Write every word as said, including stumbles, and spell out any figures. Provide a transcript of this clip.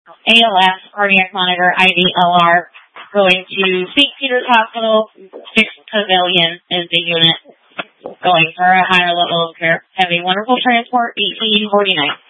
A L S, cardiac monitor, I V L R, going to Saint Peter's Hospital, sixth Pavilion is the unit, going for a higher level of care. Have a wonderful transport, eighteen forty-nine.